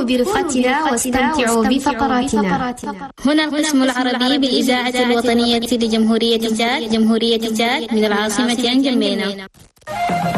برفقتنا واستمتعوا بفقراتنا. هنا القسم العربي بالإذاعة الوطنية لجمهورية تشاد من العاصمة نجمينا.